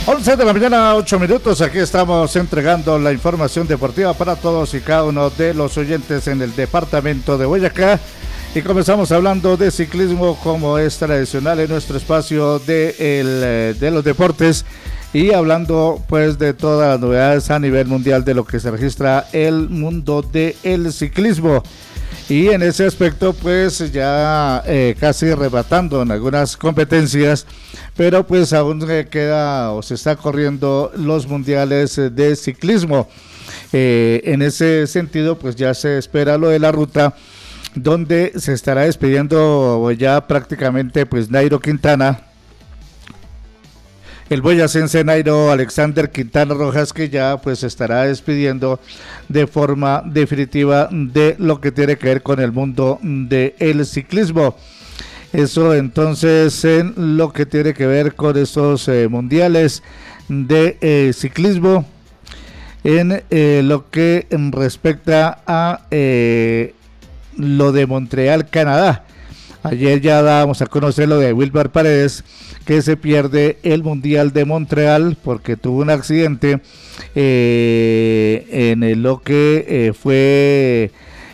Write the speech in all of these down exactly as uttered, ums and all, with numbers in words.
once de la mañana, ocho minutos, aquí estamos entregando la información deportiva para todos y cada uno de los oyentes en el departamento de Boyacá. Y comenzamos hablando de ciclismo, como es tradicional en nuestro espacio de, el, de los deportes, y hablando pues de todas las novedades a nivel mundial de lo que se registra el mundo del ciclismo. Y en ese aspecto pues ya eh, casi rebatando en algunas competencias, pero pues aún queda o se está corriendo los mundiales de ciclismo. Eh, en ese sentido pues ya se espera lo de la ruta, donde se estará despidiendo ya prácticamente pues Nairo Quintana, el boyacense Nairo Alexander Quintana Rojas, que ya pues estará despidiendo de forma definitiva de lo que tiene que ver con el mundo del ciclismo. Eso entonces en lo que tiene que ver con estos eh, mundiales de eh, ciclismo, en eh, lo que respecta a eh, lo de Montreal, Canadá. Ayer ya dábamos a conocer lo de Wilmar Paredes, que se pierde el Mundial de Montreal porque tuvo un accidente eh, en lo que eh, fue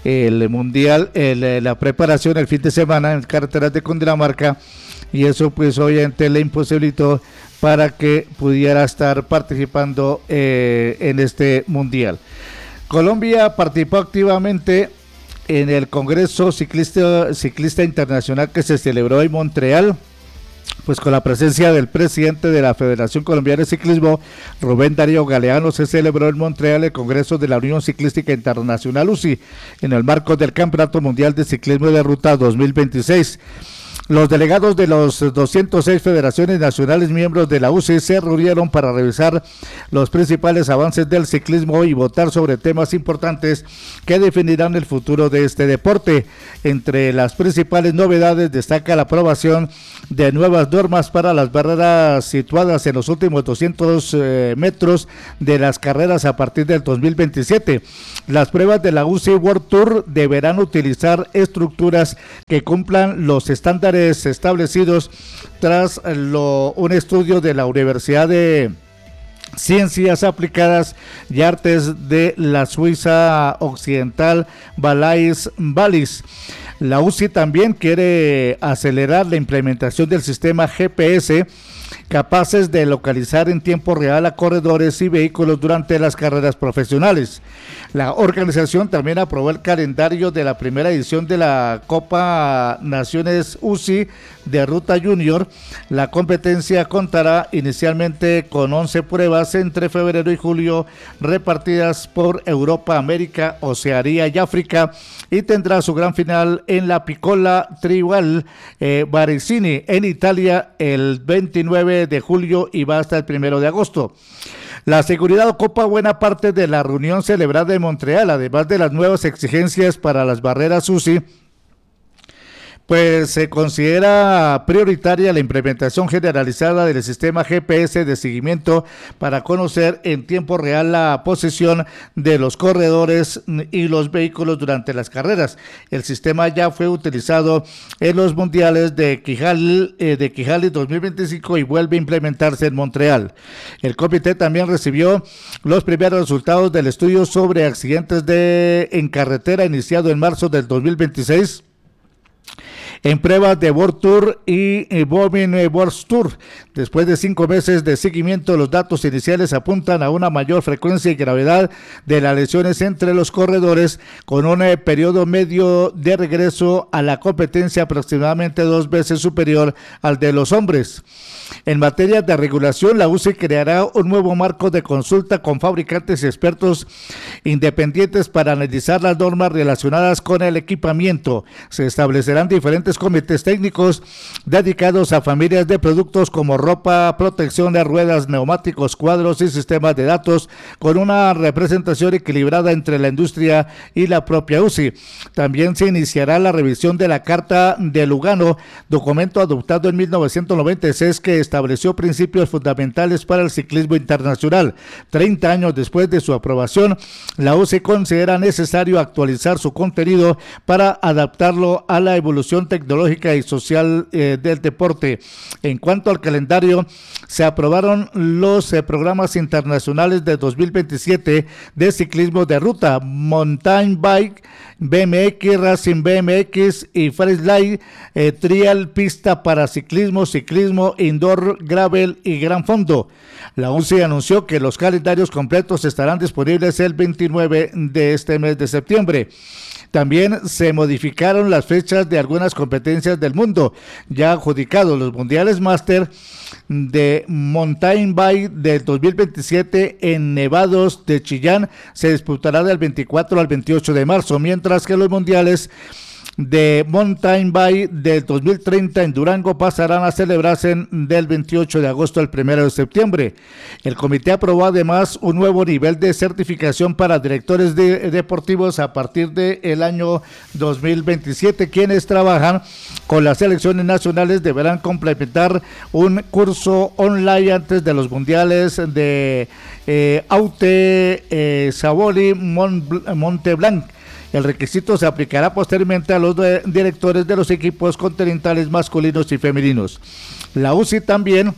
el Mundial, el, la preparación el fin de semana en carreteras de Cundinamarca, y eso pues obviamente le imposibilitó para que pudiera estar participando eh, en este Mundial. Colombia participó activamente en el Congreso Ciclista, Ciclista Internacional que se celebró en Montreal, pues con la presencia del presidente de la Federación Colombiana de Ciclismo, Rubén Darío Galeano. Se celebró en Montreal el Congreso de la Unión Ciclística Internacional U C I, en el marco del Campeonato Mundial de Ciclismo de Ruta dos mil veintiséis. Los delegados de los doscientas seis federaciones nacionales miembros de la U C I se reunieron para revisar los principales avances del ciclismo y votar sobre temas importantes que definirán el futuro de este deporte. Entre las principales novedades destaca la aprobación de nuevas normas para las barreras situadas en los últimos doscientos eh, metros de las carreras a partir del dos mil veintisiete. Las pruebas de la U C I World Tour deberán utilizar estructuras que cumplan los estándares establecidos tras lo, un estudio de la Universidad de Ciencias Aplicadas y Artes de la Suiza Occidental, Valais Vallis. La U C I también quiere acelerar la implementación del sistema G P S capaces de localizar en tiempo real a corredores y vehículos durante las carreras profesionales. La organización también aprobó el calendario de la primera edición de la Copa Naciones U C I de Ruta Junior. La competencia contará inicialmente con once pruebas entre febrero y julio, repartidas por Europa, América, Oceanía y África, y tendrá su gran final en la Piccola Tribal eh, Varesini en Italia el veintinueve de julio y va hasta el primero de agosto. La seguridad ocupa buena parte de la reunión celebrada en Montreal, además de las nuevas exigencias para las barreras U C I. Pues se considera prioritaria la implementación generalizada del sistema G P S de seguimiento para conocer en tiempo real la posición de los corredores y los vehículos durante las carreras. El sistema ya fue utilizado en los mundiales de Kigali, eh, de Kigali dos mil veinticinco y vuelve a implementarse en Montreal. El comité también recibió los primeros resultados del estudio sobre accidentes de, en carretera iniciado en marzo del dos mil veintiséis. En pruebas de World Tour y Bovin World Tour. Después de cinco meses de seguimiento, los datos iniciales apuntan a una mayor frecuencia y gravedad de las lesiones entre los corredores, con un eh, periodo medio de regreso a la competencia aproximadamente dos veces superior al de los hombres. En materia de regulación, la U C I creará un nuevo marco de consulta con fabricantes y expertos independientes para analizar las normas relacionadas con el equipamiento. Se establecerán diferentes comités técnicos dedicados a familias de productos como ropa, protección de ruedas, neumáticos, cuadros y sistemas de datos, con una representación equilibrada entre la industria y la propia U C I. También se iniciará la revisión de la Carta de Lugano, documento adoptado en mil novecientos noventa y seis que estableció principios fundamentales para el ciclismo internacional. treinta años después de su aprobación, la U C I considera necesario actualizar su contenido para adaptarlo a la evolución tecnológica tecnológica y social eh, del deporte. En cuanto al calendario, se aprobaron los eh, programas internacionales de dos mil veintisiete de ciclismo de ruta, mountain bike, B M X, Racing B M X y freestyle, eh, trial, pista para ciclismo, ciclismo indoor, gravel y gran fondo. La U C I anunció que los calendarios completos estarán disponibles el veintinueve de este mes de septiembre. También se modificaron las fechas de algunas competencias del mundo ya adjudicados. Los mundiales máster de mountain bike del dos mil veintisiete en Nevados de Chillán se disputará del veinticuatro al veintiocho de marzo, mientras que los mundiales de mountain bike del dos mil treinta en Durango pasarán a celebrarse del veintiocho de agosto al primero de septiembre. El comité aprobó además un nuevo nivel de certificación para directores de, deportivos a partir del año dos mil veintisiete. Quienes trabajan con las selecciones nacionales deberán complementar un curso online antes de los mundiales de eh, Aute, eh, Saboli, Mont, Monteblanc. El requisito se aplicará posteriormente a los de, directores de los equipos continentales masculinos y femeninos. La U C I también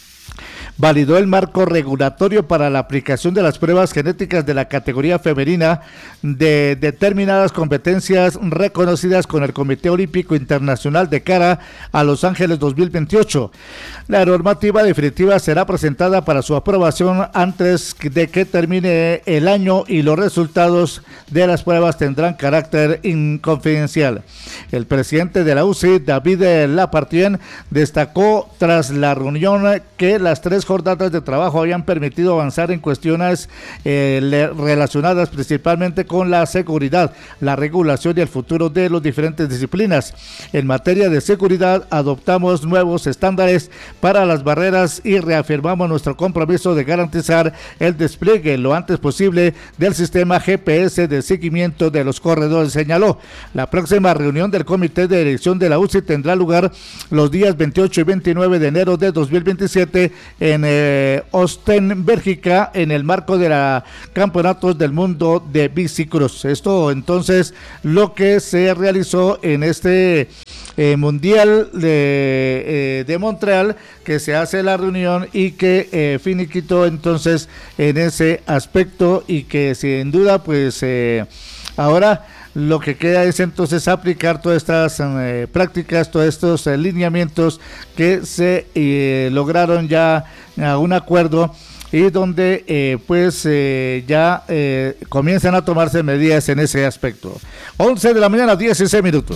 validó el marco regulatorio para la aplicación de las pruebas genéticas de la categoría femenina de determinadas competencias reconocidas con el Comité Olímpico Internacional de cara a Los Ángeles dos mil veintiocho. La normativa definitiva será presentada para su aprobación antes de que termine el año y los resultados de las pruebas tendrán carácter inconfidencial. El presidente de la U C I, David Lapartien, destacó tras la reunión que las tres jornadas de trabajo habían permitido avanzar en cuestiones eh, le, relacionadas principalmente con la seguridad, la regulación y el futuro de las diferentes disciplinas. En materia de seguridad, adoptamos nuevos estándares para las barreras y reafirmamos nuestro compromiso de garantizar el despliegue lo antes posible del sistema G P S de seguimiento de los corredores, señaló. La próxima reunión del Comité de Dirección de la U C I tendrá lugar los días veintiocho y veintinueve de enero de dos mil veintisiete en eh, Ostend, Bélgica, en el marco de la Campeonatos del Mundo de Bicicross. Esto entonces lo que se realizó en este eh, Mundial de, eh, de Montreal, que se hace la reunión y que eh, finiquitó entonces en ese aspecto, y que sin duda pues eh, ahora lo que queda es entonces aplicar todas estas eh, prácticas, todos estos eh, lineamientos que se eh, lograron ya a un acuerdo, y donde eh, pues eh, ya eh, comienzan a tomarse medidas en ese aspecto. once de la mañana, dieciséis minutos.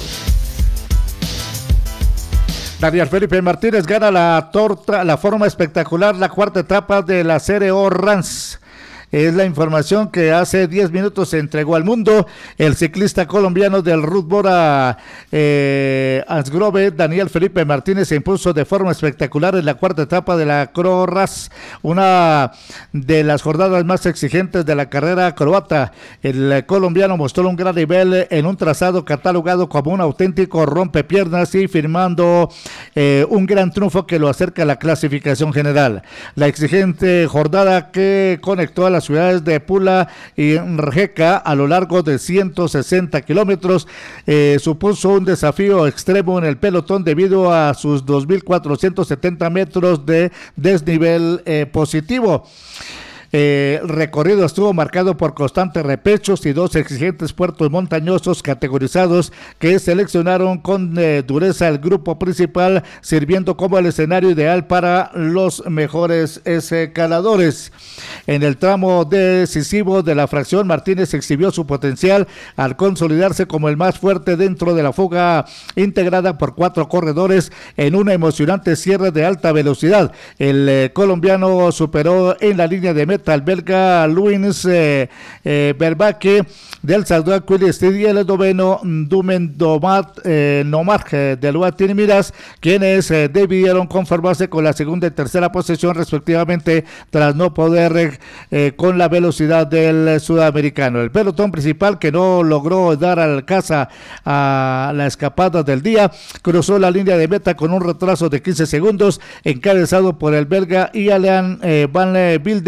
Daniel Felipe Martínez gana la torta, la forma espectacular, la cuarta etapa de la Serie O Rans. Es la información que hace diez minutos se entregó al mundo el ciclista colombiano del Ruth Bora eh, Asgrove, Daniel Felipe Martínez, se impuso de forma espectacular en la cuarta etapa de la Cro Ras, una de las jornadas más exigentes de la carrera croata. El colombiano mostró un gran nivel en un trazado catalogado como un auténtico rompepiernas y firmando eh, un gran triunfo que lo acerca a la clasificación general. La exigente jornada que conectó a las ciudades de Pula y Rijeka a lo largo de ciento sesenta kilómetros eh, supuso un desafío extremo en el pelotón debido a sus dos mil cuatrocientos setenta metros de desnivel eh, positivo. Eh, el recorrido estuvo marcado por constantes repechos y dos exigentes puertos montañosos categorizados que seleccionaron con eh, dureza el grupo principal, sirviendo como el escenario ideal para los mejores escaladores. En el tramo decisivo de la fracción, Martínez exhibió su potencial al consolidarse como el más fuerte dentro de la fuga integrada por cuatro corredores en una emocionante cierre de alta velocidad. El eh, colombiano superó en la línea de meta al belga Luis eh, eh, Verbake del Salvador Quill y el noveno Dumen Domat eh, Nomar eh, del Guatín Miras, quienes eh, debieron conformarse con la segunda y tercera posición respectivamente tras no poder eh, con la velocidad del sudamericano. El pelotón principal, que no logró dar alcance a la escapada del día, cruzó la línea de meta con un retraso de quince segundos, encabezado por el belga Ian eh, Van Wilder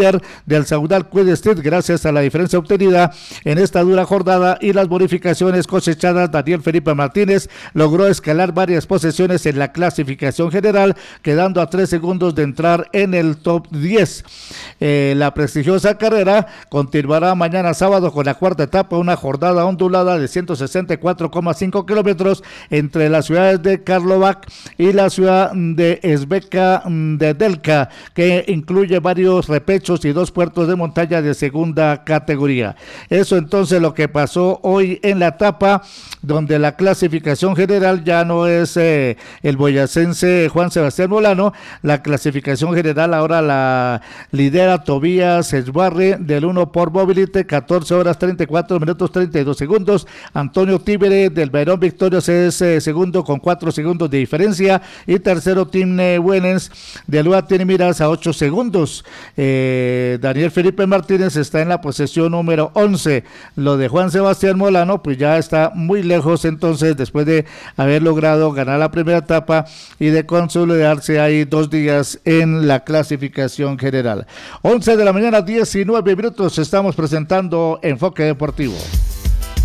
del Saudal Quid Street gracias a la diferencia obtenida en esta dura jornada y las bonificaciones cosechadas. Daniel Felipe Martínez logró escalar varias posiciones en la clasificación general, quedando a tres segundos de entrar en el top diez. Eh, la prestigiosa carrera continuará mañana sábado con la cuarta etapa, una jornada ondulada de ciento sesenta y cuatro coma cinco kilómetros entre las ciudades de Karlovac y la ciudad de Esbeca de Delca, que incluye varios repechos y dos puertos de montaña de segunda categoría. Eso entonces lo que pasó hoy en la etapa, donde la clasificación general ya no es eh, el boyacense Juan Sebastián Molano. La clasificación general ahora la lidera Tobías Esbarre del uno por Mobility, catorce horas treinta y cuatro minutos treinta y dos segundos. Antonio Tíbere del Bayrón Victorios es eh, segundo con cuatro segundos de diferencia, y tercero Timne Buenens de Lua tiene miras a ocho segundos. eh, Daniel Felipe Martínez está en la posición número once. Lo de Juan Sebastián Molano pues ya está muy lejos, entonces después de haber logrado ganar la primera etapa y de consolidarse ahí dos días en la clasificación general. once de la mañana, diecinueve minutos, estamos presentando Enfoque Deportivo.